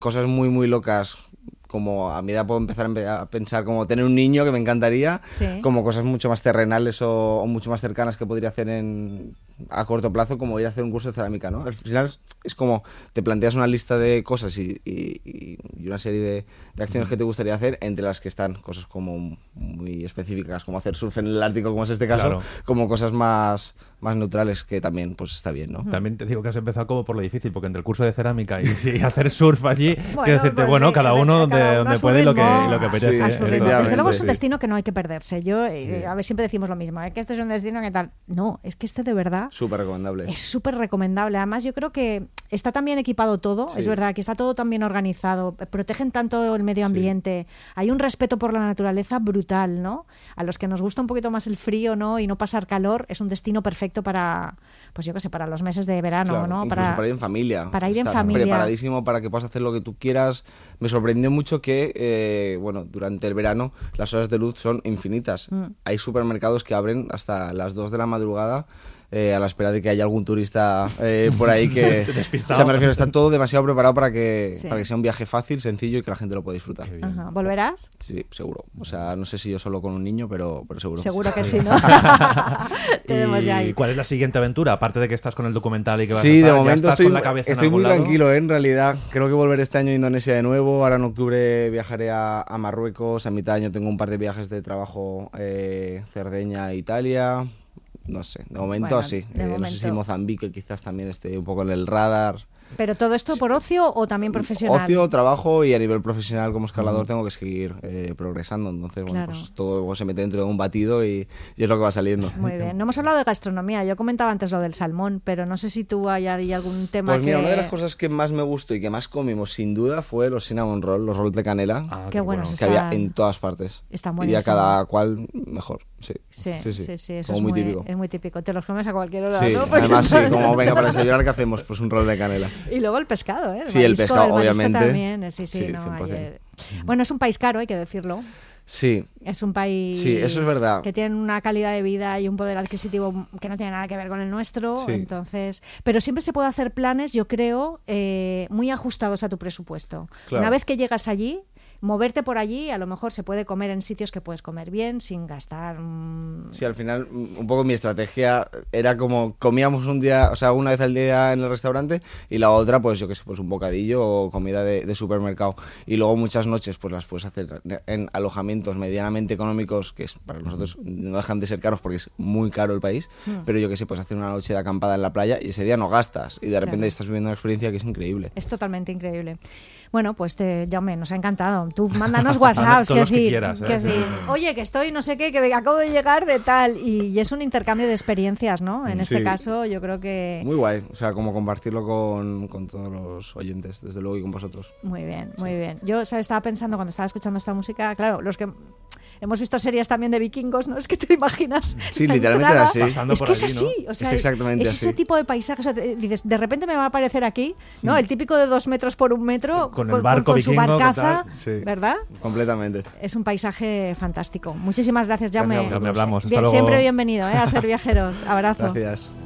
cosas muy, muy locas. Como a mi edad puedo empezar a pensar como tener un niño, que me encantaría, como cosas mucho más terrenales o mucho más cercanas que podría hacer a corto plazo, como ir a hacer un curso de cerámica, ¿no? Al final es como te planteas una lista de cosas y una serie de acciones que te gustaría hacer, entre las que están cosas como muy específicas, como hacer surf en el Ártico, como es este caso, como cosas más neutrales, que también pues está bien, ¿no? También te digo que has empezado como por lo difícil, porque entre el curso de cerámica y hacer surf allí, bueno, quiero decirte, pues sí, cada uno donde puede lo que apetece. Desde luego es un destino que no hay que perderse. Yo, a ver, siempre decimos lo mismo, que este es un destino que tal. No, es que este de verdad súper recomendable. Es súper recomendable. Además, yo creo que está tan bien equipado todo, es verdad, que está todo tan bien organizado, protegen tanto el medio ambiente, hay un respeto por la naturaleza brutal, ¿no? A los que nos gusta un poquito más el frío, ¿no? Y no pasar calor, es un destino perfecto para, pues yo qué sé, para los meses de verano, claro, ¿no? Incluso para ir en familia. Para ir en Está familia. Preparadísimo para que puedas hacer lo que tú quieras. Me sorprendió mucho que, durante el verano las horas de luz son infinitas. Hay supermercados que abren hasta las 2 de la madrugada, a la espera de que haya algún turista por ahí que... Despistado. O sea, me refiero, está todo demasiado preparado para que sea un viaje fácil, sencillo y que la gente lo pueda disfrutar. Ajá. ¿Volverás? Sí, seguro. O sea, no sé si yo solo con un niño, pero seguro. Seguro que sí, ¿no? Tenemos ya ahí. ¿Y cuál es la siguiente aventura? Aparte de que estás con el documental y que vas a Sí, estar, de momento ¿ya estás con la cabeza estoy en muy algún lado? tranquilo, en realidad. Creo que volveré este año a Indonesia de nuevo. Ahora en octubre viajaré a Marruecos. A mitad de año tengo un par de viajes de trabajo, Cerdeña, Italia. No sé, de momento así. No sé si Mozambique quizás también esté un poco en el radar. ¿Pero todo esto por ocio o también profesional? Ocio, trabajo, y a nivel profesional como escalador tengo que seguir progresando. Entonces, bueno, pues todo se mete dentro de un batido y es lo que va saliendo. Muy bien. No hemos hablado de gastronomía. Yo comentaba antes lo del salmón, pero no sé si tú hay algún tema Pues mira, una de las cosas que más me gustó y que más comimos, sin duda, fue los cinnamon roll, los rolls de canela. Qué bueno. Que había en todas partes. Está muy bien. Y a cada cual mejor. Sí, eso como muy típico. Es muy típico. Te los comes a cualquier hora, sí, ¿no? Además, sí, como venga, para desayunar, ¿qué hacemos? Pues un roll de canela. Y luego el pescado, ¿eh? Sí, el pescado, obviamente. También. Sí, no, bueno, es un país caro, hay que decirlo. Sí. Es un país eso es verdad. que tiene una calidad de vida y un poder adquisitivo que no tiene nada que ver con el nuestro. Entonces, pero siempre se puede hacer planes, yo creo, muy ajustados a tu presupuesto. Claro. Una vez que llegas allí, moverte por allí, a lo mejor se puede comer en sitios que puedes comer bien sin gastar. Sí, al final un poco mi estrategia era como comíamos un día, o sea, una vez al día en el restaurante, y la otra, pues yo qué sé, pues un bocadillo o comida de supermercado. Y luego muchas noches pues las puedes hacer en alojamientos medianamente económicos, que para nosotros no dejan de ser caros porque es muy caro el país, pero yo qué sé, pues hacer una noche de acampada en la playa y ese día no gastas y de repente estás viviendo una experiencia que es increíble. Es totalmente increíble. Bueno, pues Jaume, nos ha encantado. Tú mándanos WhatsApps, que quieras, oye, que estoy no sé qué, que acabo de llegar de tal, y es un intercambio de experiencias, ¿no? En este caso, yo creo que... Muy guay, o sea, como compartirlo con todos los oyentes, desde luego, y con vosotros. Muy bien, muy bien. Yo estaba pensando cuando estaba escuchando esta música, claro, los que... Hemos visto series también de vikingos, ¿no? Es que te imaginas. Sí, literalmente así. Es que es así, ¿no? O sea, es exactamente así. Ese tipo de paisajes. O sea, dices, de repente me va a aparecer aquí, ¿no? El típico de 2 metros por 1 metro, con el barco con su barcaza, sí, ¿verdad? Completamente. Es un paisaje fantástico. Muchísimas gracias, Jaume. Hablamos. Hasta luego. Siempre bienvenido, a Ser Viajeros. Abrazo. Gracias.